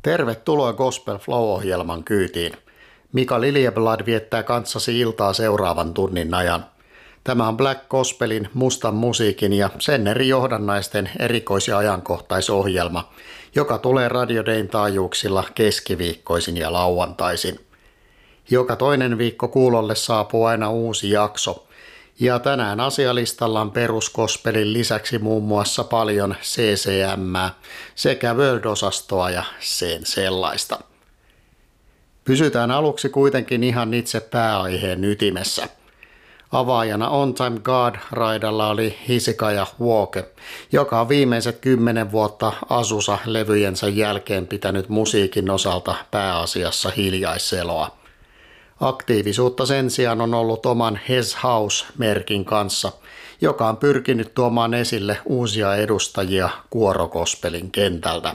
Tervetuloa Gospel Flow-ohjelman kyytiin. Mika Liljeblad viettää kanssasi iltaa seuraavan tunnin ajan. Tämä on Black Gospelin, mustan musiikin ja sen eri johdannaisten erikois- ja ajankohtaisohjelma, joka tulee Radio Dayn taajuuksilla keskiviikkoisin ja lauantaisin. Joka toinen viikko kuulolle saapuu aina uusi jakso. Ja tänään asialistalla on perusgospelin lisäksi muun muassa paljon CCM sekä World-osastoa ja sen sellaista. Pysytään aluksi kuitenkin ihan itse pääaiheen ytimessä. Avaajana On Time God-raidalla oli Hezekiah Walker, joka on viimeiset 10 vuotta Azusa-levyjensä jälkeen pitänyt musiikin osalta pääasiassa hiljaiseloa. Aktiivisuutta sen sijaan on ollut oman His House-merkin kanssa, joka on pyrkinyt tuomaan esille uusia edustajia kuorogospelin kentältä.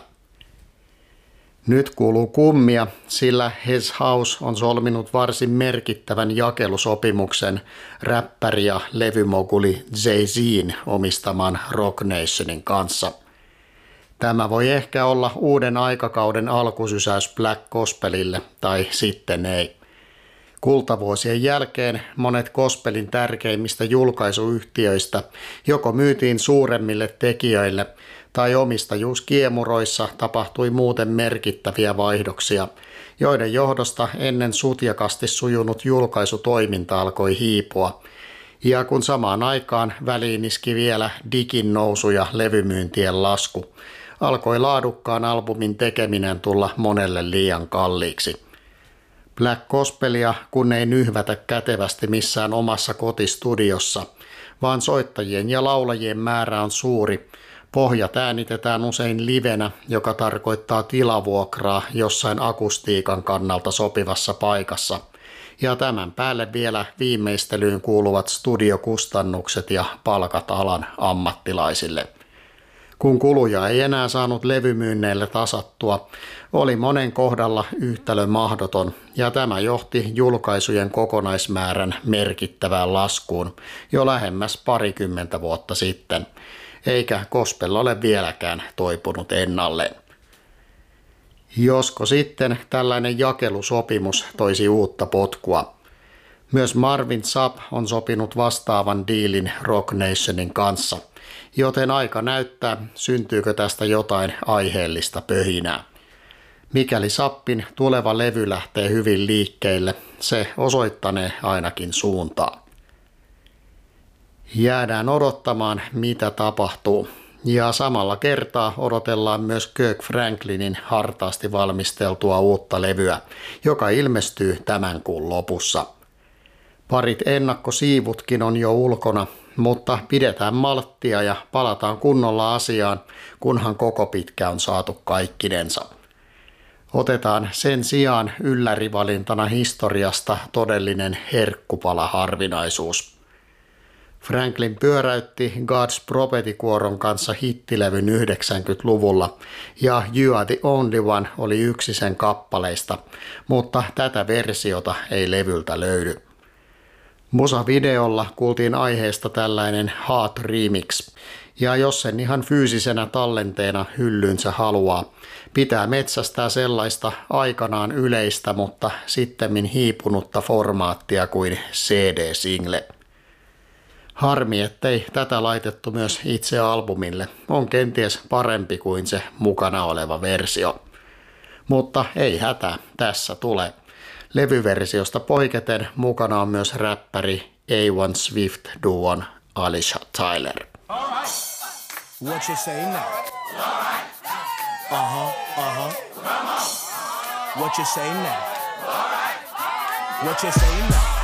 Nyt kuuluu kummia, sillä His House on solminut varsin merkittävän jakelusopimuksen räppäri ja levymoguli Jay-Zin omistaman Roc Nationin kanssa. Tämä voi ehkä olla uuden aikakauden alkusysäys Black Gospelille, tai sitten ei. Kultavuosien jälkeen monet gospelin tärkeimmistä julkaisuyhtiöistä joko myytiin suuremmille tekijöille tai omistajuuskiemuroissa tapahtui muuten merkittäviä vaihdoksia, joiden johdosta ennen sutjakasti sujunut julkaisutoiminta alkoi hiipua. Ja kun samaan aikaan väliin iski vielä digin nousu ja levymyyntien lasku, alkoi laadukkaan albumin tekeminen tulla monelle liian kalliiksi. Black Gospelia kun ei nyhvätä kätevästi missään omassa kotistudiossa, vaan soittajien ja laulajien määrä on suuri. Pohjat äänitetään usein livenä, joka tarkoittaa tilavuokraa jossain akustiikan kannalta sopivassa paikassa. Ja tämän päälle vielä viimeistelyyn kuuluvat studiokustannukset ja palkat alan ammattilaisille. Kun kuluja ei enää saanut levymyynneille tasattua, oli monen kohdalla yhtälö mahdoton ja tämä johti julkaisujen kokonaismäärän merkittävään laskuun jo lähemmäs 20 vuotta sitten, eikä gospel ole vieläkään toipunut ennalleen. Josko sitten tällainen jakelusopimus toisi uutta potkua. Myös Marvin Sapp on sopinut vastaavan diilin Roc Nationin kanssa, joten aika näyttää, syntyykö tästä jotain aiheellista pöhinää. Mikäli Sappin tuleva levy lähtee hyvin liikkeelle, se osoittanee ainakin suuntaa. Jäädään odottamaan, mitä tapahtuu. Ja samalla kertaa odotellaan myös Kirk Franklinin hartaasti valmisteltua uutta levyä, joka ilmestyy tämän kuun lopussa. Parit ennakkosiivutkin on jo ulkona, mutta pidetään malttia ja palataan kunnolla asiaan, kunhan koko pitkä on saatu kaikkinensa. Otetaan sen sijaan yllärivalintana historiasta todellinen herkkupala-harvinaisuus. Franklin pyöräytti God's Prophecy-kuoron kanssa hittilevyn 90-luvulla ja You Are the Only One oli yksi sen kappaleista, mutta tätä versiota ei levyltä löydy. Musavideolla kuultiin aiheesta tällainen Hot Remix, ja jos sen ihan fyysisenä tallenteena hyllyynsä haluaa, pitää metsästää sellaista aikanaan yleistä, mutta sittemmin hiipunutta formaattia kuin CD-single. Harmi, ettei tätä laitettu myös itse albumille, on kenties parempi kuin se mukana oleva versio. Mutta ei hätää, tässä tulee. Levyversiosta poiketen mukana on myös räppäri A1 Swift duon Alicia Tyler. What you say now? What you say now? What you say now?